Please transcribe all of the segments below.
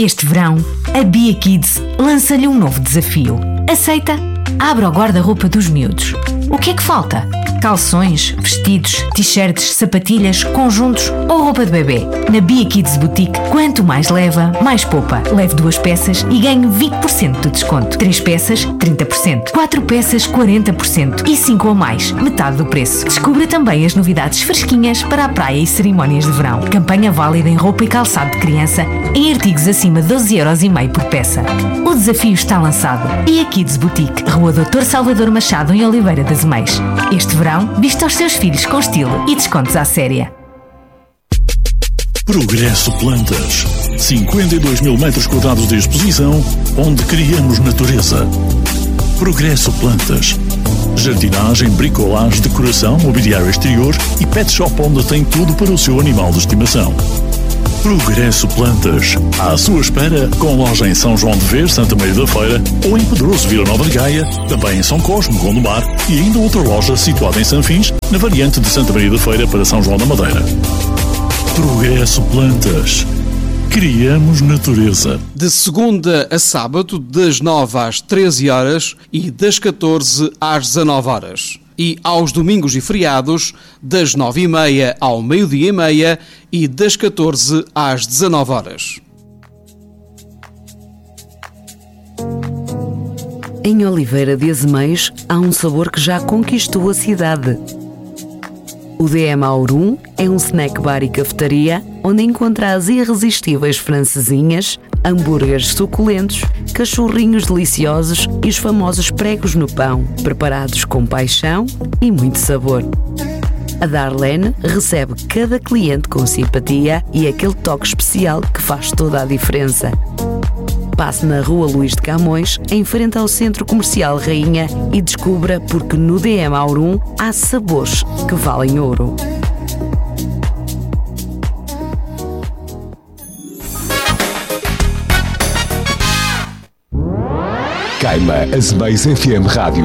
Este verão, a Bia Kids lança-lhe um novo desafio. Aceita? Abra o guarda-roupa dos miúdos. O que é que falta? Calções, vestidos, t-shirts, sapatilhas, conjuntos ou roupa de bebê. Na Bia Kids Boutique, quanto mais leva, mais poupa. Leve 2 peças e ganhe 20% de desconto. 3 peças, 30%. 4 peças, 40%. E 5 ou mais, metade do preço. Descubra também as novidades fresquinhas para a praia e cerimónias de verão. Campanha válida em roupa e calçado de criança, em artigos acima de 12,5€ por peça. O desafio está lançado. Bia Kids Boutique, Rua Dr. Salvador Machado, em Oliveira das Meias. Este verão, vista aos seus filhos com estilo e descontos à séria. Progresso Plantas. 52 mil metros quadrados de exposição, onde criamos natureza. Progresso Plantas. Jardinagem, bricolagem, decoração, mobiliário exterior e pet shop onde tem tudo para o seu animal de estimação. Progresso Plantas. À sua espera, com loja em São João de Vez, Santa Maria da Feira, ou em Pedroso, Vila Nova de Gaia, também em São Cosme, Gondomar, e ainda outra loja situada em Sanfins, na variante de Santa Maria da Feira para São João da Madeira. Progresso Plantas. Criamos natureza. De segunda a sábado, das 9 às 13 horas e das 14 às 19 horas. E aos domingos e feriados, das 9h30 ao meio-dia e meia e das 14 às 19 horas. Em Oliveira de Azeméis há um sabor que já conquistou a cidade. O DM Aurum é um snack bar e cafetaria onde encontra as irresistíveis francesinhas, hambúrgueres suculentos, cachorrinhos deliciosos e os famosos pregos no pão, preparados com paixão e muito sabor. A Darlene recebe cada cliente com simpatia e aquele toque especial que faz toda a diferença. Passe na Rua Luís de Camões, em frente ao Centro Comercial Rainha, e descubra porque no DM Aurum há sabores que valem ouro. Caima Azeméis FM Rádio.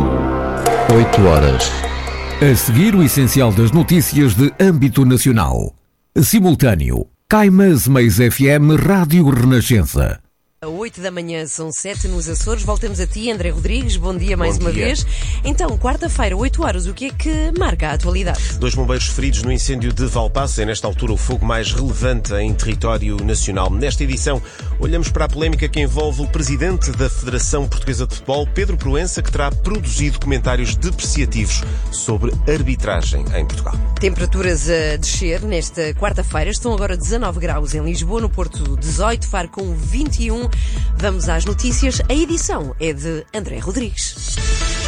8 horas. A seguir, o essencial das notícias de âmbito nacional. Simultâneo. Caima Azeméis FM Rádio Renascença. 8 da manhã, são 7 nos Açores. Voltamos a ti, André Rodrigues. Bom dia mais uma vez. Então, quarta-feira, 8 horas, o que é que marca a atualidade? 2 bombeiros feridos no incêndio de Valpasso. É nesta altura o fogo mais relevante em território nacional. Nesta edição, olhamos para a polémica que envolve o presidente da Federação Portuguesa de Futebol, Pedro Proença, que terá produzido comentários depreciativos sobre arbitragem em Portugal. Temperaturas a descer nesta quarta-feira. Estão agora 19 graus em Lisboa, no Porto 18, Faro com 21. Vamos às notícias. A edição é de André Rodrigues.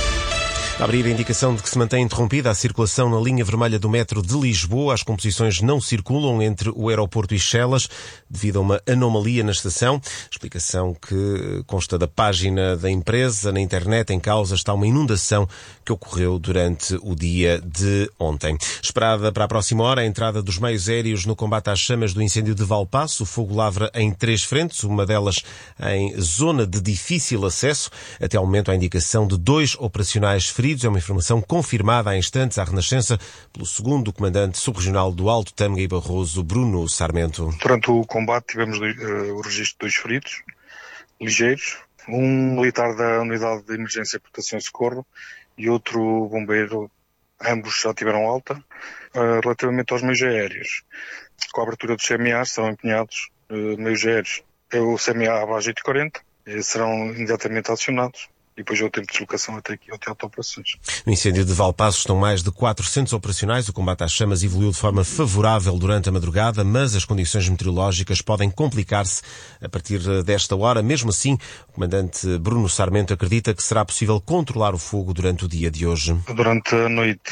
A abrir a indicação de que se mantém interrompida a circulação na linha vermelha do metro de Lisboa. As composições não circulam entre o aeroporto e Chelas devido a uma anomalia na estação. Explicação que consta da página da empresa. Na internet, em causa está uma inundação que ocorreu durante o dia de ontem. Esperada para a próxima hora a entrada dos meios aéreos no combate às chamas do incêndio de Valpasso. O fogo lavra em 3 frentes, uma delas em zona de difícil acesso. Até ao momento, há indicação de 2 operacionais feridos. É uma informação confirmada há instantes à Renascença pelo segundo comandante subregional do Alto Tâmega e Barroso, Bruno Sarmento. Durante o combate tivemos o registro de 2 feridos ligeiros, um militar da Unidade de Emergência, Proteção e Socorro e outro bombeiro. Ambos já tiveram alta. Relativamente aos meios aéreos, com a abertura dos CMA serão empenhados meios aéreos. O CMA ABA 40 serão imediatamente acionados. E depois o tempo de deslocação até aqui, ao Teatro de Operações. No incêndio de Valpasso estão mais de 400 operacionais. O combate às chamas evoluiu de forma favorável durante a madrugada, mas as condições meteorológicas podem complicar-se a partir desta hora. Mesmo assim, o comandante Bruno Sarmento acredita que será possível controlar o fogo durante o dia de hoje. Durante a noite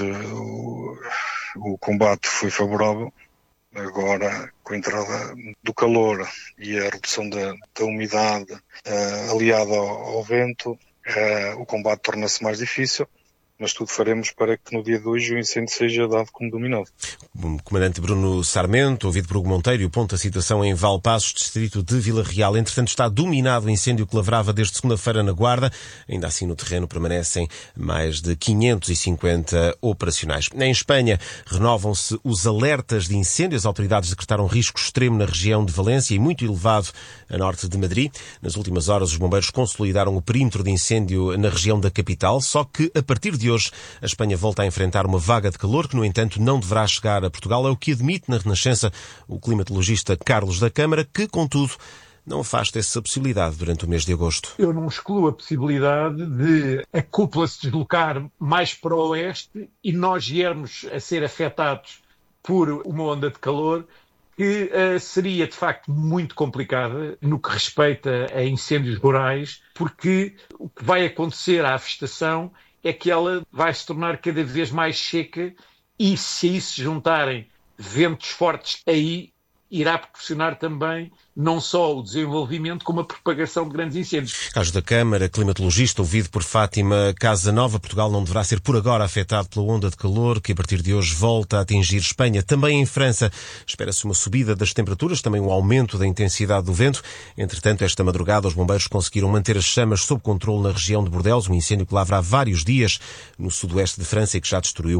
o combate foi favorável. Agora, com a entrada do calor e a redução da umidade aliada ao vento, o combate torna-se mais difícil mas tudo faremos para que no dia de hoje o incêndio seja dado como dominado. O comandante Bruno Sarmento, ouvido por Hugo Monteiro, ponto a situação em Valpaços, distrito de Vila Real. Entretanto, está dominado o incêndio que lavrava desde segunda-feira na Guarda. Ainda assim, no terreno permanecem mais de 550 operacionais. Em Espanha, renovam-se os alertas de incêndio. As autoridades decretaram risco extremo na região de Valência e muito elevado a norte de Madrid. Nas últimas horas, os bombeiros consolidaram o perímetro de incêndio na região da capital, só que, a partir de hoje, a Espanha volta a enfrentar uma vaga de calor que, no entanto, não deverá chegar a Portugal. É o que admite na Renascença o climatologista Carlos da Câmara, que, contudo, não afasta essa possibilidade durante o mês de agosto. Eu não excluo a possibilidade de a cúpula se deslocar mais para o oeste e nós viermos a ser afetados por uma onda de calor que seria, de facto, muito complicada no que respeita a incêndios rurais, porque o que vai acontecer à vegetação é que ela vai se tornar cada vez mais seca e, se a isso se juntarem ventos fortes, aí irá proporcionar também não só o desenvolvimento, como a propagação de grandes incêndios. Carlos da Câmara, climatologista, ouvido por Fátima Casanova. Portugal não deverá ser por agora afetado pela onda de calor que a partir de hoje volta a atingir Espanha. Também em França espera-se uma subida das temperaturas, também um aumento da intensidade do vento. Entretanto, esta madrugada os bombeiros conseguiram manter as chamas sob controle na região de Bordeaux, um incêndio que lavra há vários dias no sudoeste de França e que já destruiu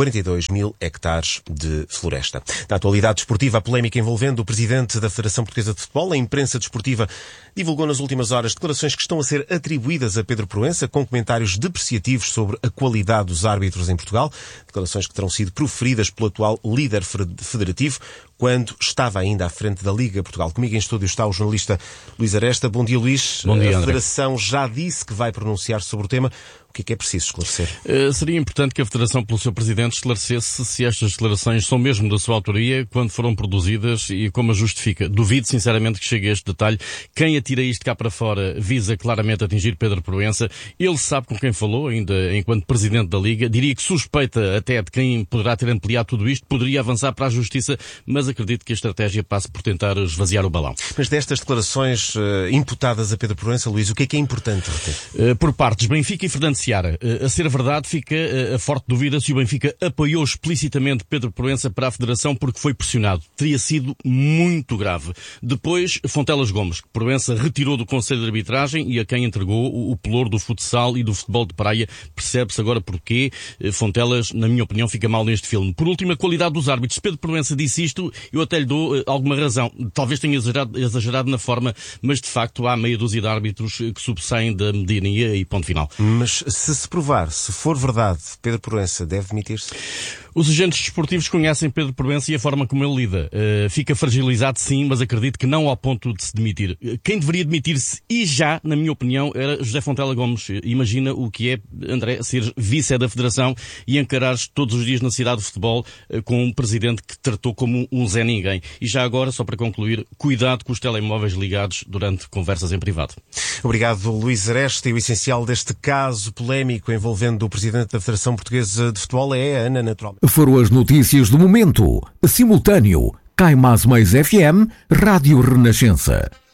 42 mil hectares de floresta. Na atualidade desportiva, a polémica envolvendo o presidente da Federação Portuguesa de Futebol. A imprensa desportiva divulgou nas últimas horas declarações que estão a ser atribuídas a Pedro Proença, com comentários depreciativos sobre a qualidade dos árbitros em Portugal. Declarações que terão sido proferidas pelo atual líder federativo, quando estava ainda à frente da Liga Portugal. Comigo em estúdio está o jornalista Luís Aresta. Bom dia, Luís. Bom dia, a Federação já disse que vai pronunciar sobre o tema. O que é preciso esclarecer? Seria importante que a Federação, pelo seu Presidente, esclarecesse se estas declarações são mesmo da sua autoria, quando foram produzidas e como a justifica. Duvido, sinceramente, que chegue a este detalhe. Quem atira isto cá para fora visa claramente atingir Pedro Proença. Ele sabe com quem falou, ainda enquanto Presidente da Liga. Diria que suspeita até de quem poderá ter ampliado tudo isto. Poderia avançar para a Justiça, mas acredito que a estratégia passe por tentar esvaziar o balão. Mas destas declarações imputadas a Pedro Proença, Luís, o que é importante reter? Por partes, Benfica e Fernando Seara. A ser verdade, fica a forte dúvida se o Benfica apoiou explicitamente Pedro Proença para a Federação porque foi pressionado. Teria sido muito grave. Depois, Fontelas Gomes, que Proença retirou do Conselho de Arbitragem e a quem entregou o pelour do futsal e do futebol de praia. Percebe-se agora porquê Fontelas, na minha opinião, fica mal neste filme. Por último, a qualidade dos árbitros. Se Pedro Proença disse isto, eu até lhe dou alguma razão. Talvez tenha exagerado na forma, mas de facto há meia dúzia de árbitros que subsaem da mediania e ponto final. Mas se provar, se for verdade, Pedro Proença deve demitir-se? Os agentes desportivos conhecem Pedro Proença e a forma como ele lida. Fica fragilizado, sim, mas acredito que não ao ponto de se demitir. Quem deveria demitir-se, e já, na minha opinião, era José Fontela Gomes. Imagina o que é, André, ser vice da Federação e encarares todos os dias na cidade de futebol com um presidente que tratou como um Zé Ninguém. E já agora, só para concluir, cuidado com os telemóveis ligados durante conversas em privado. Obrigado, Luís Aresta. E o essencial deste caso polémico envolvendo o presidente da Federação Portuguesa de Futebol é a Ana, naturalmente. Foram as notícias do momento. Simultâneo. Caimás Mais FM, Rádio Renascença.